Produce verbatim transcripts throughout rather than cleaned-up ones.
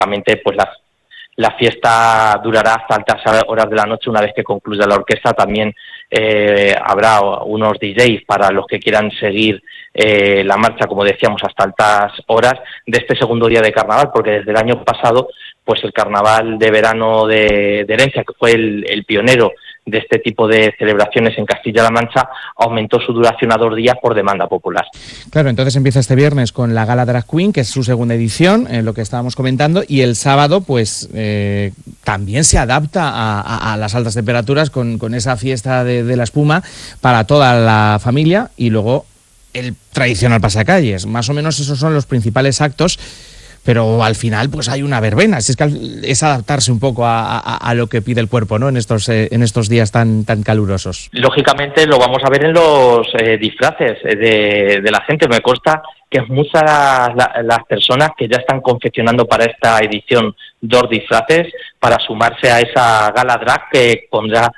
lógicamente pues las La fiesta durará hasta altas horas de la noche. Una vez que concluya la orquesta, también eh, habrá unos D Js para los que quieran seguir eh, la marcha, como decíamos, hasta altas horas de este segundo día de carnaval, porque desde el año pasado, pues el carnaval de verano de, de Herencia, que fue el, el pionero de este tipo de celebraciones en Castilla-La Mancha, aumentó su duración a dos días por demanda popular. Claro, entonces empieza este viernes con la Gala Drag Queen, que es su segunda edición, eh, lo que estábamos comentando, y el sábado pues eh, también se adapta a, a, a las altas temperaturas con, con esa fiesta de, de la espuma para toda la familia, y luego el tradicional pasacalles. Más o menos esos son los principales actos. Pero al final pues hay una verbena, es que es adaptarse un poco a, a, a lo que pide el cuerpo, ¿no? En estos eh, en estos días tan tan calurosos. Lógicamente lo vamos a ver en los eh, disfraces de, de la gente. Me consta que es muchas la, las personas que ya están confeccionando para esta edición dos disfraces para sumarse a esa gala drag que pondrá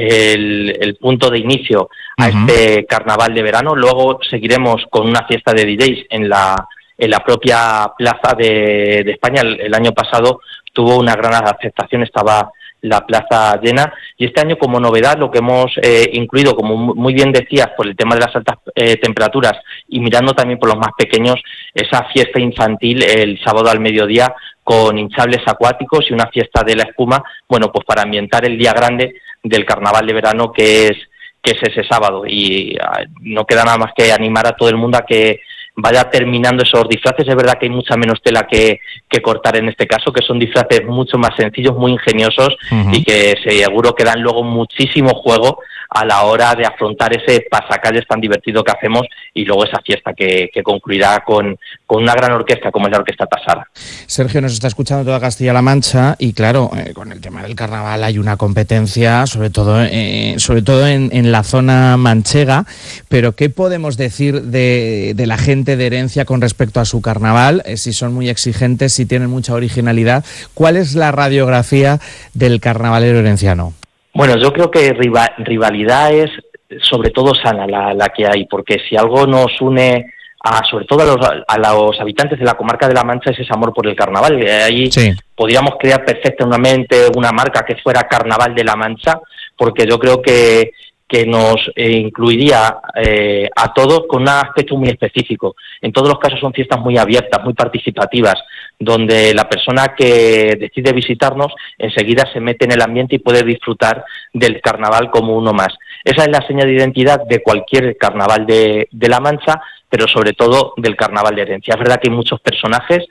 el, el punto de inicio a uh-huh. este carnaval de verano. Luego seguiremos con una fiesta de D Js en la en la propia plaza de, de España. El, el año pasado tuvo una gran aceptación, estaba la plaza llena, y este año como novedad lo que hemos eh, incluido, como muy bien decías, por el tema de las altas eh, temperaturas y mirando también por los más pequeños, esa fiesta infantil el sábado al mediodía con hinchables acuáticos y una fiesta de la espuma, bueno, pues para ambientar el día grande del carnaval de verano que es que es ese sábado. Y uh, no queda nada más que animar a todo el mundo a que vaya terminando esos disfraces. Es verdad que hay mucha menos tela que, que cortar en este caso, que son disfraces mucho más sencillos, muy ingeniosos uh-huh. y que seguro que dan luego muchísimo juego a la hora de afrontar ese pasacalles tan divertido que hacemos y luego esa fiesta que, que concluirá con, con una gran orquesta como es la Orquesta Tasara. Sergio, nos está escuchando toda Castilla-La Mancha y claro, eh, con el tema del carnaval hay una competencia, sobre todo, eh, sobre todo en, en la zona manchega, pero ¿qué podemos decir de, de la gente de Herencia con respecto a su carnaval? Eh, si son muy exigentes, si tienen mucha originalidad. ¿Cuál es la radiografía del carnavalero herenciano? Bueno, yo creo que rival, rivalidad es sobre todo sana la, la que hay, porque si algo nos une a, sobre todo a los, a los habitantes de la comarca de La Mancha, es ese amor por el carnaval. Ahí sí. Podríamos crear perfectamente una marca que fuera Carnaval de La Mancha, porque yo creo que que nos eh, incluiría eh, a todos con un aspecto muy específico. En todos los casos son fiestas muy abiertas, muy participativas, donde la persona que decide visitarnos enseguida se mete en el ambiente y puede disfrutar del carnaval como uno más. Esa es la seña de identidad de cualquier carnaval de, de La Mancha, pero sobre todo del carnaval de Herencia. Es verdad que hay muchos personajes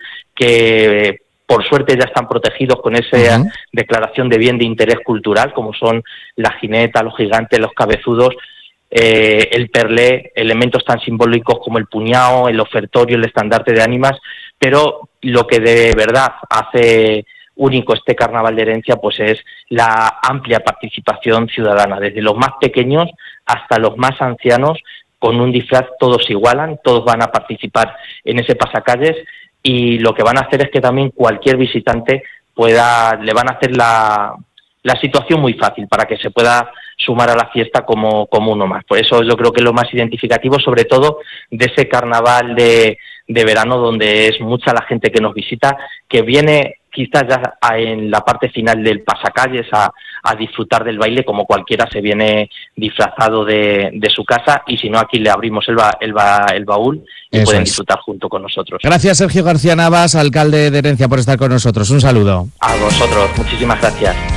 que por suerte ya están protegidos con esa uh-huh. declaración de bien de interés cultural, como son la jineta, los gigantes, los cabezudos, eh, el perlé, elementos tan simbólicos como el puñado, el ofertorio, el estandarte de ánimas, pero lo que de verdad hace único este carnaval de Herencia pues es la amplia participación ciudadana, desde los más pequeños hasta los más ancianos. Con un disfraz todos se igualan, todos van a participar en ese pasacalles, y lo que van a hacer es que también cualquier visitante pueda, le van a hacer la, la situación muy fácil para que se pueda sumar a la fiesta como, como uno más. Por eso yo creo que es lo más identificativo, sobre todo de ese carnaval de, de verano, donde es mucha la gente que nos visita, que viene quizás ya en la parte final del pasacalles a, a disfrutar del baile, como cualquiera se viene disfrazado de, de su casa, y si no, aquí le abrimos el, ba, el, ba, el baúl y Eso pueden es. disfrutar junto con nosotros. Gracias, Sergio García Navas, alcalde de Herencia, por estar con nosotros. Un saludo. A vosotros, muchísimas gracias.